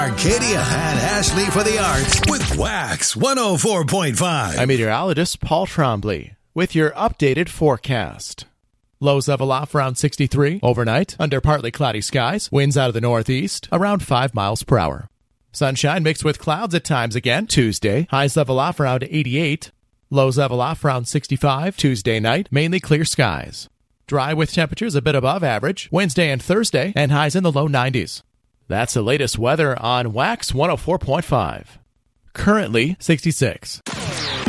Arcadia and Ashley for the Arts with Wax 104.5. I'm meteorologist Paul Trombley with your updated forecast. Lows level off around 63 overnight under partly cloudy skies. Winds out of the northeast around 5 miles per hour. Sunshine mixed with clouds at times again Tuesday. Highs level off around 88. Lows level off around 65 Tuesday night. Mainly clear skies. Dry with temperatures a bit above average Wednesday and Thursday, and highs in the low 90s. That's the latest weather on Wax 104.5. Currently 66.